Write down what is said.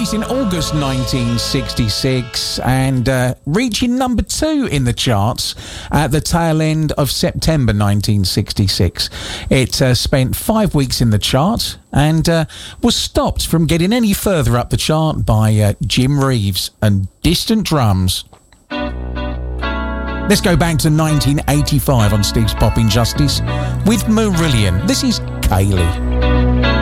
released in August 1966 and reaching number 2 in the charts at the tail end of September 1966. It spent 5 weeks in the chart and was stopped from getting any further up the chart by Jim Reeves and Distant Drums. Let's go back to 1985 on Steve's Pop Injustice with Marillion. This is Kaylee.